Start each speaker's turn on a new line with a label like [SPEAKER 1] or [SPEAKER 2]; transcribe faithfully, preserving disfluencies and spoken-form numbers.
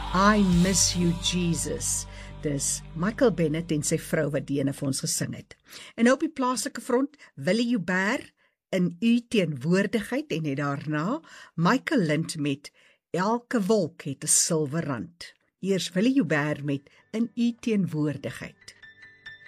[SPEAKER 1] I Miss You Jesus. Dis Michael Bennett en sy vrou wat die ene vir ons gesing het. En nou op die plaaslike front, Willie Joubert in U teenwoordigheid en het daarna Michael Lind met Elke wolk het 'n silwer rand. Eers Willie Joubert met In U teenwoordigheid.